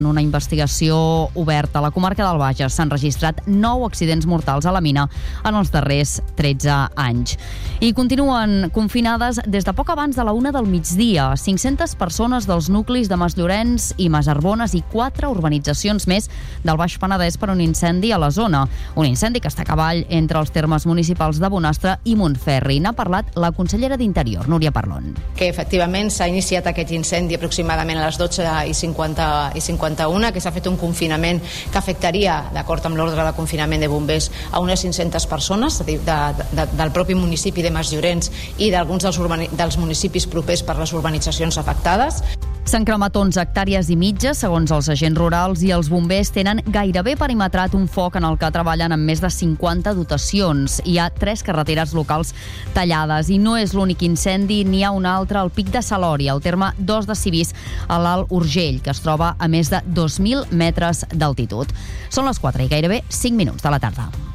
En una investigació oberta a la comarca del Bages s'han registrat 9 accidents mortals a la mina en els darrers 13 anys. I continuen confinades des de poc abans de la 1 del migdia. 500 persones dels nuclis de Masllorenç i Masarbones i 4 urbanitzacions més del Baix Penedès per un incendi a la zona. Un incendi que està a cavall entre els termes municipals de Bonastre i Montferri. N'ha parlat la consellera d'Interior, Núria Parlon. Que efectivament s'ha iniciat aquest incendi aproximadament a les 12:51, que s'ha fet un confinament que afectaria, d'acord amb l'ordre de confinament de bombers, a unes 500 persones del propi municipi de Masllorenç i d'alguns dels municipis propers per les urbanitzacions afectades. S'han cremat 11 hectàrees i mitja, segons els agents rurals, i els bombers tenen gairebé perimetrat un foc en el que treballen amb més de 50 dotacions. Hi ha 3 carreteres locals tallades i no és l'únic incendi, n'hi ha un altre al Pic de Salòria, al terme d'Os de Civís, a l'Alt Urgell, que es troba a més de 2.000 metres d'altitud. Són les 4 i gairebé 5 minuts de la tarda.